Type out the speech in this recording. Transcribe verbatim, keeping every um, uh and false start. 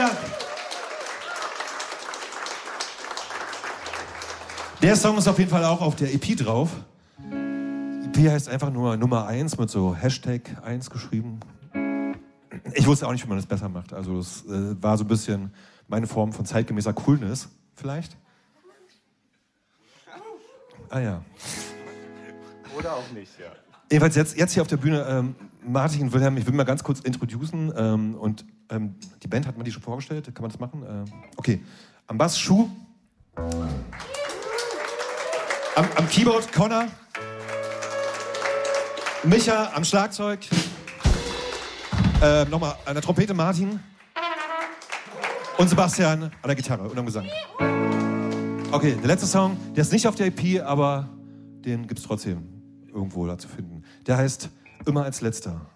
Dank. Der Song ist auf jeden Fall auch auf der E P drauf. Die E P heißt einfach nur Nummer eins mit so Hashtag eins geschrieben. Ich wusste auch nicht, wie man das besser macht. Also es äh, war so ein bisschen meine Form von zeitgemäßer Coolness, vielleicht. Ah ja. Oder auch nicht, ja. Jedenfalls jetzt, jetzt hier auf der Bühne, ähm, Martin und Wilhelm, ich will mal ganz kurz introducen. Ähm, und ähm, die Band, hat man die schon vorgestellt? Kann man das machen? Ähm, okay. Am Bass Schuh. Am, am Keyboard Connor. Micha am Schlagzeug. Äh, nochmal an der Trompete Martin. Und Sebastian an der Gitarre und am Gesang. Okay, der letzte Song, der ist nicht auf der E P, aber den gibt's trotzdem irgendwo da zu finden. Der heißt Immer als Letzter.